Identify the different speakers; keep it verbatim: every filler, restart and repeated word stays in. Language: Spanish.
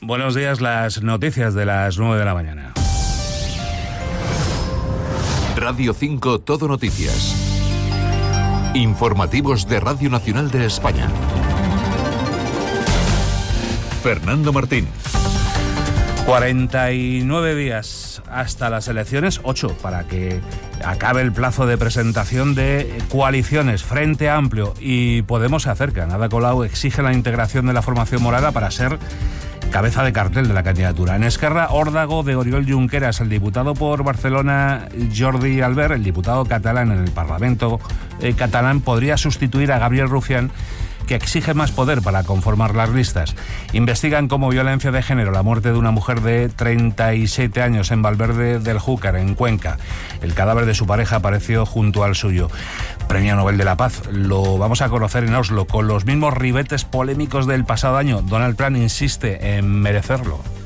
Speaker 1: Buenos días, las noticias de las nueve de la mañana.
Speaker 2: Radio cinco Todo Noticias. Informativos de Radio Nacional de España. Fernando Martín.
Speaker 1: cuarenta y nueve días hasta las elecciones, ocho para que acabe el plazo de presentación de coaliciones. Frente Amplio y Podemos se acercan. Ada Colau exige la integración de la formación morada para ser cabeza de cartel de la candidatura. En Esquerra, órdago de Oriol Junqueras, el diputado por Barcelona Jordi Albert, el diputado catalán en el Parlamento eh, catalán, podría sustituir a Gabriel Rufián, que exige más poder para conformar las listas. Investigan como violencia de género la muerte de una mujer de treinta y siete años en Valverde del Júcar, en Cuenca. El cadáver de su pareja apareció junto al suyo. Premio Nobel de la Paz. Lo vamos a conocer en Oslo, con los mismos ribetes polémicos del pasado año. Donald Trump insiste en merecerlo.